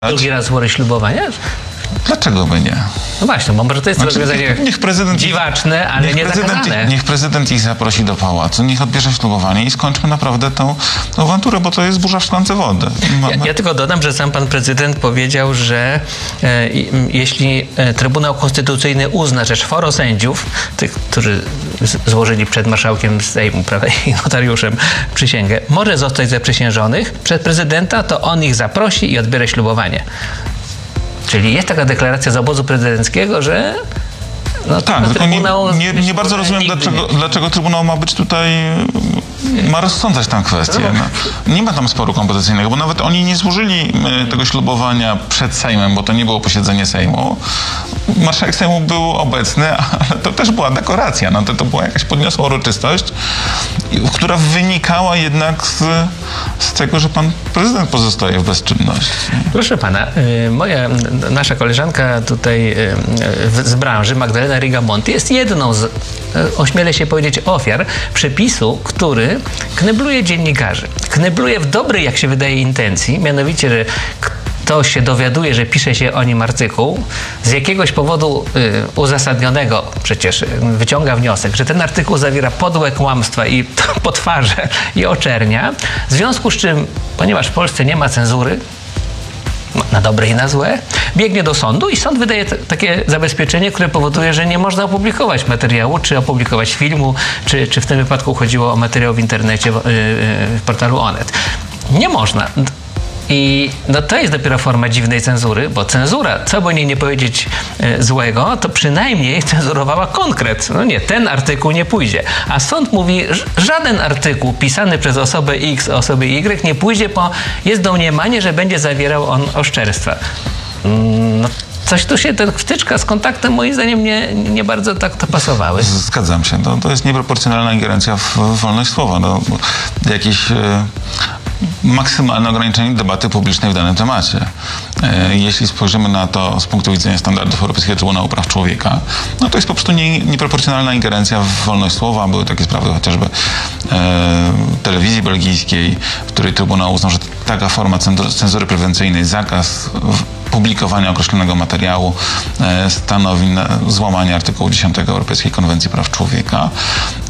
Drugi raz złożył ślubowania? Dlaczego by nie? No właśnie, bo może to jest rozwiązanie dziwaczne, ale nie zakazane. Niech prezydent ich zaprosi do pałacu, niech odbierze ślubowanie i skończmy naprawdę tą awanturę, bo to jest burza w szklance wody. Ja tylko dodam, że sam pan prezydent powiedział, że jeśli Trybunał Konstytucyjny uzna, że 4 sędziów, tych, którzy złożyli przed marszałkiem Sejmu, prawda, i notariuszem przysięgę, może zostać zaprzysiężonych przez prezydenta, to on ich zaprosi i odbiera ślubowanie. Czyli jest taka deklaracja z obozu prezydenckiego, że tak, tylko nie bardzo rozumiem, dlaczego Trybunał ma być tutaj, ma rozsądzać tę kwestię. No, nie ma tam sporu kompetencyjnego, bo nawet oni nie złożyli tego ślubowania przed Sejmem, bo to nie było posiedzenie Sejmu. Marszałek Sejmu był obecny, ale to też była dekoracja. No, to była jakaś podniosła uroczystość, która wynikała jednak z tego, że pan prezydent pozostaje w bezczynności. Proszę pana, nasza koleżanka tutaj z branży, Magdalena Rigamonti, jest jedną z, ośmielę się powiedzieć, ofiar przepisu, który knebluje dziennikarzy. Knebluje w dobrej, jak się wydaje, intencji, mianowicie, że ktoś się dowiaduje, że pisze się o nim artykuł, z jakiegoś powodu uzasadnionego przecież wyciąga wniosek, że ten artykuł zawiera podłe kłamstwa i potwarze i oczernia, w związku z czym, ponieważ w Polsce nie ma cenzury, na dobre i na złe, biegnie do sądu i sąd wydaje takie zabezpieczenie, które powoduje, że nie można opublikować materiału, czy opublikować filmu, czy w tym wypadku chodziło o materiał w internecie, w portalu Onet. Nie można. I to jest dopiero forma dziwnej cenzury, bo cenzura, co by nie powiedzieć złego, to przynajmniej cenzurowała konkret. No nie, ten artykuł nie pójdzie. A sąd mówi, żaden artykuł pisany przez osobę X, osobę Y nie pójdzie, bo jest domniemanie, że będzie zawierał on oszczerstwa. No, coś tu się, ten wtyczka z kontaktem moim zdaniem nie bardzo tak to pasowały. Zgadzam się. To jest nieproporcjonalna ingerencja w wolność słowa. Jakieś maksymalne ograniczenie debaty publicznej w danym temacie. Jeśli spojrzymy na to z punktu widzenia standardów Europejskiego Trybunału Praw Człowieka, no to jest po prostu nieproporcjonalna ingerencja w wolność słowa. Były takie sprawy chociażby telewizji belgijskiej, w której Trybunał uznał, że taka forma cenzury prewencyjnej, zakaz publikowania określonego materiału stanowi złamanie artykułu 10 Europejskiej Konwencji Praw Człowieka.